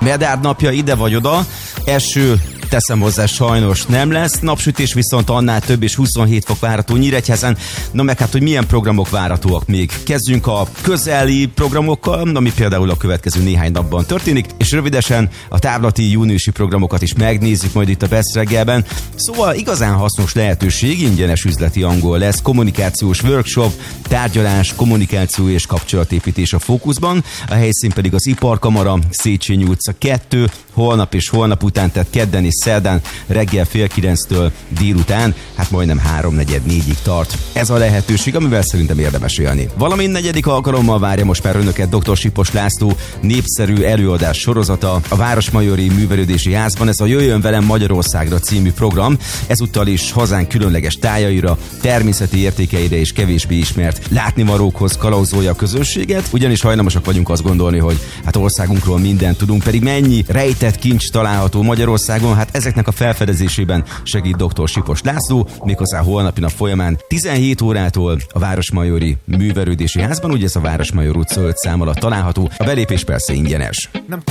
Vedárd napja ide vagy oda, eső, teszem hozzá, sajnos nem lesz, napsütés viszont annál több, és 27 fok várható Nyíregyházen. Na meg hát, hogy milyen programok várhatóak még. Kezdjünk a közeli programokkal, ami például a következő néhány napban történik, és rövidesen a távlati júniusi programokat is megnézzük majd itt a Best reggelben. Szóval igazán hasznos lehetőség, ingyenes üzleti angol lesz, kommunikációs workshop, tárgyalás, kommunikáció és kapcsolatépítés a fókuszban, a helyszín pedig az Iparkamara, Széchenyi utca 2, holnap és holnap után, tehát kedden és szerdán reggel 8:30-től délután, hát majdnem 3-4-ig tart. Ez a lehetőség, amivel szerintem érdemes élni. Valamint 4. alkalommal várja most már önöket dr. Sipos László népszerű előadás sorozata a Városmajori Művelődési Házban. Ez a Jöjjön velem Magyarországra című program, ezúttal is hazánk különleges tájaira, természeti értékeire és kevésbé ismert látnivalókhoz kalauzolja a közönséget, ugyanis hajlamosak vagyunk azt gondolni, hogy hát országunkról mindent tudunk, pedig mennyi rejtett kincs található Magyarországon, hát ezeknek a felfedezésében segít dr. Sipos László, méghozzá holnapi nap folyamán 17 órától a Városmajori Művelődési Házban, ugye ez a Városmajor utca 5 szám alatt található, a belépés persze ingyenes.